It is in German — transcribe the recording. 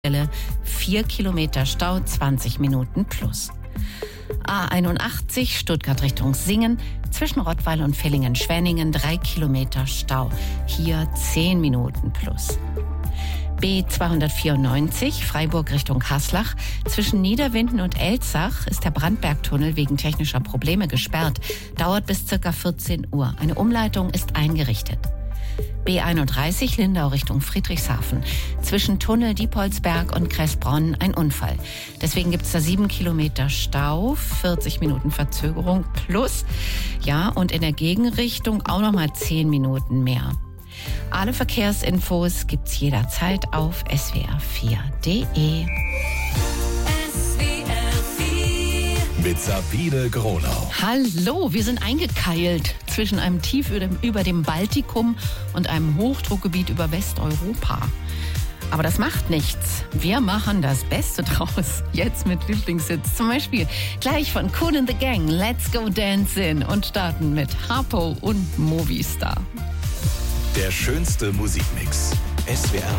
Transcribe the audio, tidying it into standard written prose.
4 Kilometer Stau, 20 Minuten plus. A81 Stuttgart Richtung Singen, zwischen Rottweil und Villingen-Schwenningen 3 Kilometer Stau, hier 10 Minuten plus. B294 Freiburg Richtung Haslach, zwischen Niederwinden und Elzach ist der Brandbergtunnel wegen technischer Probleme gesperrt, dauert bis ca. 14 Uhr. Eine Umleitung ist eingerichtet. B31 Lindau Richtung Friedrichshafen. Zwischen Tunnel Diepholzberg und Kressbronn ein Unfall. Deswegen gibt es da 7 Kilometer Stau, 40 Minuten Verzögerung plus. Ja, und in der Gegenrichtung auch nochmal 10 Minuten mehr. Alle Verkehrsinfos gibt's jederzeit auf swr4.de. Mit Sabine Gronau. Hallo, wir sind eingekeilt zwischen einem Tief über dem Baltikum und einem Hochdruckgebiet über Westeuropa. Aber das macht nichts. Wir machen das Beste draus. Jetzt mit Lieblingshits. Zum Beispiel gleich von Kool and the Gang, Let's Go Dancing, und starten mit Harpo und Movistar. Der schönste Musikmix. SWR